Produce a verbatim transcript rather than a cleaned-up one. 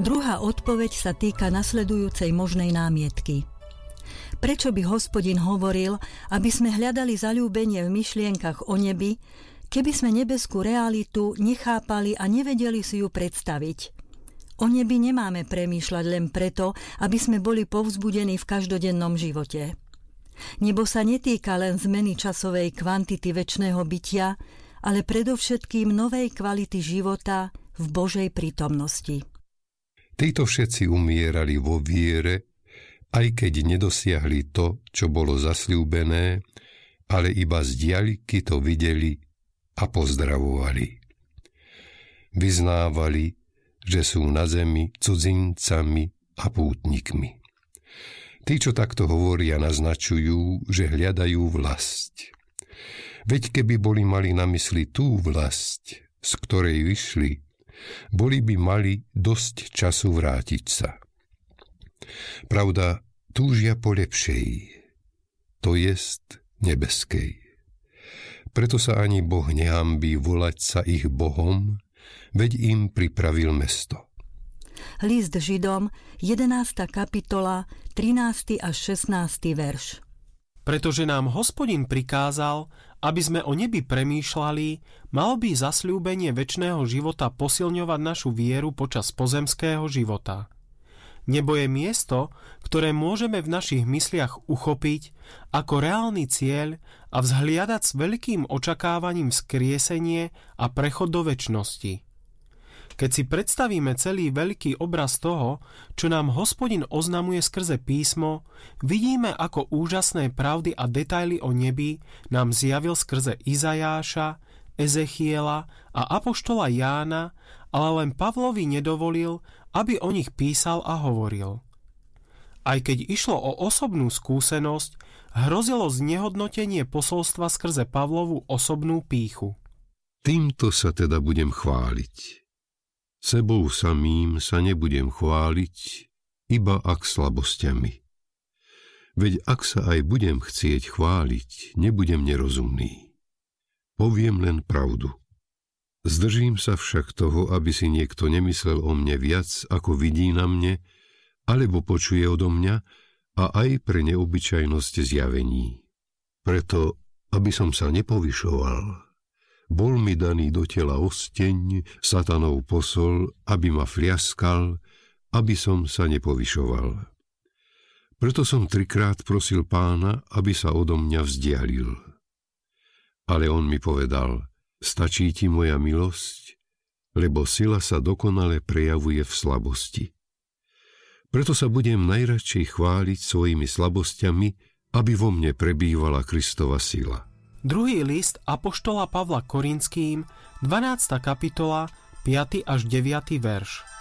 Druhá odpoveď sa týka nasledujúcej možnej námietky. Prečo by Hospodin hovoril, aby sme hľadali zaľúbenie v myšlienkach o nebi, keby sme nebeskú realitu nechápali a nevedeli si ju predstaviť? O nebi nemáme premýšľať len preto, aby sme boli povzbudení v každodennom živote. Nebo sa netýka len zmeny časovej kvantity večného bytia, ale predovšetkým novej kvality života v Božej prítomnosti. Títo všetci umierali vo viere, aj keď nedosiahli to, čo bolo zasľúbené, ale iba z diaľky to videli a pozdravovali. Vyznávali, že sú na zemi cudzincami a pútnikmi. Tí, čo takto hovoria, naznačujú, že hľadajú vlasť. Veď keby boli mali na mysli tú vlasť, z ktorej vyšli, boli by mali dosť času vrátiť sa. Pravda, túžia po lepšej, to jest nebeskej. Preto sa ani Boh nehanbí volať sa ich Bohom, veď im pripravil mesto. List Židom, jedenásta kapitola, trinásty až šestnásty verš. Pretože nám Hospodin prikázal, aby sme o nebi premýšľali, malo by zasľúbenie večného života posilňovať našu vieru počas pozemského života. Nebo je miesto, ktoré môžeme v našich mysliach uchopiť ako reálny cieľ a vzhliadať s veľkým očakávaním vzkriesenie a prechod do večnosti. Keď si predstavíme celý veľký obraz toho, čo nám Hospodin oznamuje skrze písmo, vidíme, ako úžasné pravdy a detaily o nebi nám zjavil skrze Izajáša, Ezechiela a apoštola Jána, ale len Pavlovi nedovolil, aby o nich písal a hovoril. Aj keď išlo o osobnú skúsenosť, hrozilo znehodnotenie posolstva skrze Pavlovu osobnú pýchu. Týmto sa teda budem chváliť. Sebou samým sa nebudem chváliť, iba ak slabosťami. Veď ak sa aj budem chcieť chváliť, nebudem nerozumný. Poviem len pravdu. Zdržím sa však toho, aby si niekto nemyslel o mne viac, ako vidí na mne, alebo počuje odo mňa, a aj pre neobyčajnosť zjavení. Preto, aby som sa nepovyšoval, bol mi daný do tela osteň, satanov posol, aby ma fliaskal, aby som sa nepovyšoval. Preto som trikrát prosil Pána, aby sa odo mňa vzdialil. Ale on mi povedal, stačí ti moja milosť, lebo sila sa dokonale prejavuje v slabosti. Preto sa budem najradšej chváliť svojimi slabosťami, aby vo mne prebývala Kristova sila. Druhý list apoštola Pavla Korinským, dvanásta kapitola, piaty až deviaty verš.